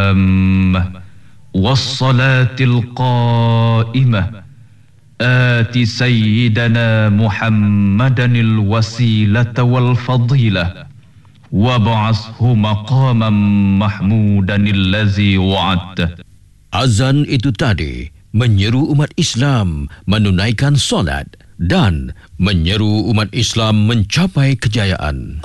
التامة والصلاة القائمة آت سيدنا محمدا الوسيلة والفضيلة وابعثه مقاما محمودا الذي وعدته. Azan itu tadi menyeru umat Islam menunaikan solat dan menyeru umat Islam mencapai kejayaan.